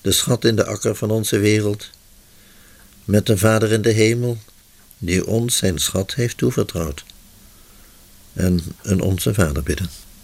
de schat in de akker van onze wereld, met een Vader in de hemel, die ons zijn schat heeft toevertrouwd. En een Onze Vader bidden.